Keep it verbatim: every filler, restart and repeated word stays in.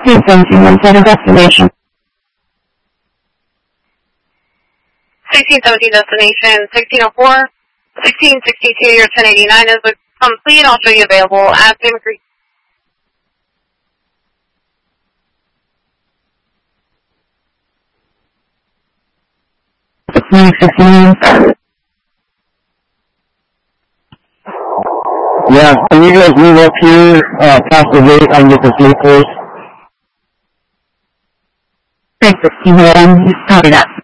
sixteen seventeen, one set of destination. sixteen seventeen destination, sixteen oh four, sixteen sixty-two, your ten eighty-nine is complete. I'll show you available at Salmon Creek. sixteen fifteen. Yeah, can you guys move up here, uh, past the gate, I can get the sleep, please? six sixteen, copy that.